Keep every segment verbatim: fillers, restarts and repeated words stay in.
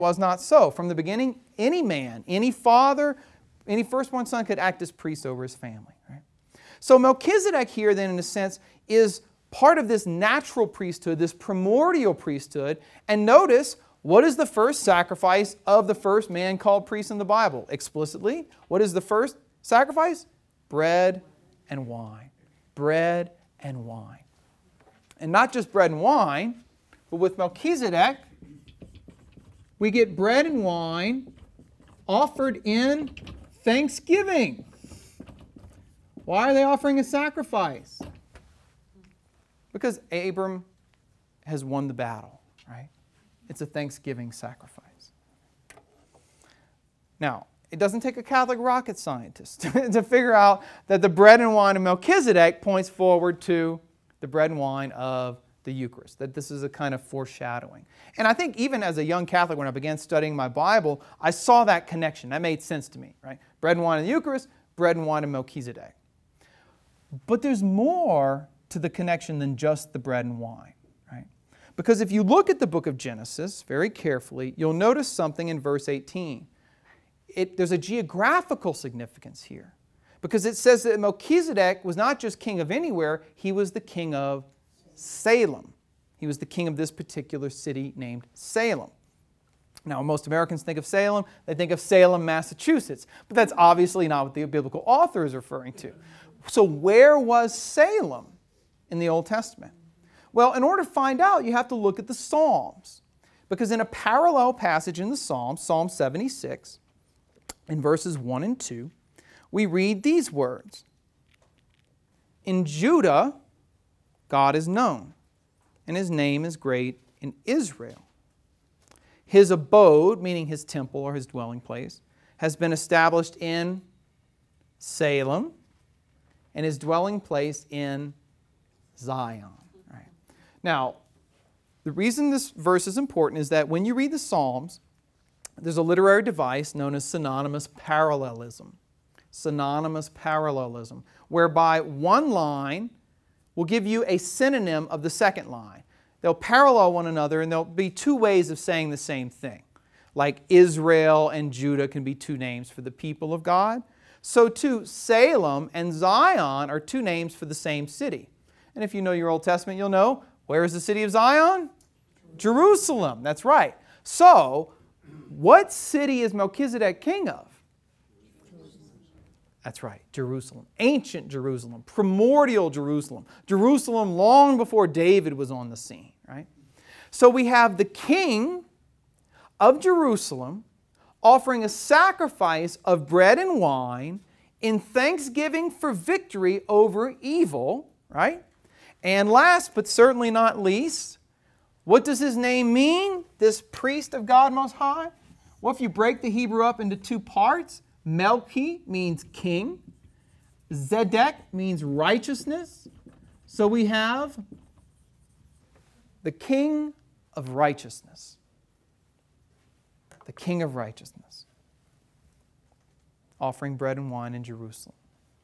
was not so. From the beginning, any man, any father, any firstborn son could act as priest over his family. Right? So Melchizedek here then, in a sense, is part of this natural priesthood, this primordial priesthood. And notice, what is the first sacrifice of the first man called priest in the Bible? Explicitly, what is the first sacrifice? Bread and wine. Bread and wine. And not just bread and wine, but with Melchizedek, we get bread and wine offered in thanksgiving. Why are they offering a sacrifice? Because Abram has won the battle, right? It's a thanksgiving sacrifice. Now, it doesn't take a Catholic rocket scientist to figure out that the bread and wine of Melchizedek points forward to the bread and wine of the Eucharist, that this is a kind of foreshadowing. And I think even as a young Catholic, when I began studying my Bible, I saw that connection. That made sense to me, right? Bread and wine of the Eucharist, bread and wine of Melchizedek. But there's more to the connection than just the bread and wine, right? Because if you look at the book of Genesis very carefully, you'll notice something in verse eighteen. It, there's a geographical significance here. Because it says that Melchizedek was not just king of anywhere, he was the king of Salem. He was the king of this particular city named Salem. Now, when most Americans think of Salem, they think of Salem, Massachusetts. But that's obviously not what the biblical author is referring to. So where was Salem in the Old Testament? Well, in order to find out, you have to look at the Psalms. Because in a parallel passage in the Psalms, Psalm seventy-six, in verses one and two, we read these words. In Judah, God is known, and His name is great in Israel. His abode, meaning His temple or His dwelling place, has been established in Salem, and His dwelling place in Zion. Right. Now, the reason this verse is important is that when you read the Psalms, there's a literary device known as synonymous parallelism. Synonymous parallelism, whereby one line will give you a synonym of the second line. They'll parallel one another, and there'll be two ways of saying the same thing. Like Israel and Judah can be two names for the people of God. So too, Salem and Zion are two names for the same city. And if you know your Old Testament, you'll know, where is the city of Zion? Jerusalem. That's right. So, what city is Melchizedek king of? That's right, Jerusalem. Ancient Jerusalem, primordial Jerusalem. Jerusalem long before David was on the scene, right? So we have the king of Jerusalem offering a sacrifice of bread and wine in thanksgiving for victory over evil, right? And last but certainly not least, what does his name mean? This priest of God Most High? Well, if you break the Hebrew up into two parts, Melchi means king. Zedek means righteousness. So we have the king of righteousness. The king of righteousness. Offering bread and wine in Jerusalem.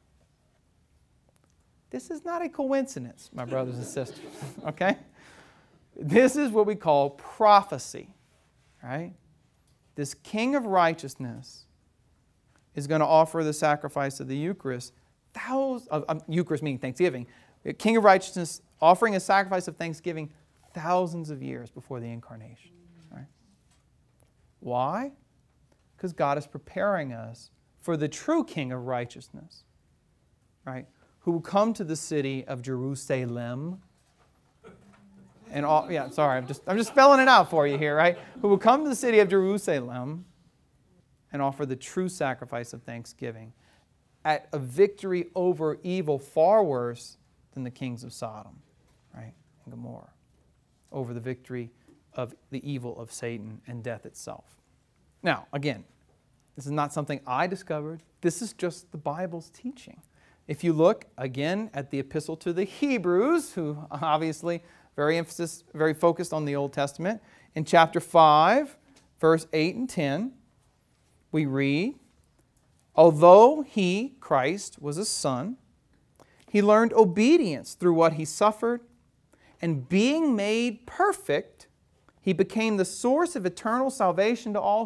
This is not a coincidence, my brothers and sisters. Okay? This is what we call prophecy. Right? This king of righteousness is going to offer the sacrifice of the Eucharist, thousands of, um, Eucharist meaning Thanksgiving, the king of righteousness offering a sacrifice of thanksgiving thousands of years before the incarnation. Right? Why? Because God is preparing us for the true king of righteousness, right? Who will come to the city of Jerusalem. And all, yeah, sorry, I'm just, I'm just spelling it out for you here, right? Who will come to the city of Jerusalem and offer the true sacrifice of thanksgiving at a victory over evil far worse than the kings of Sodom, right, and Gomorrah, over the victory of the evil of Satan and death itself. Now, again, this is not something I discovered. This is just the Bible's teaching. If you look, again, at the epistle to the Hebrews, who obviously very emphasis, very focused on the Old Testament, in chapter five, verse eight and ten, we read, although he, Christ, was a son, he learned obedience through what he suffered, and being made perfect, he He became the source of eternal salvation to all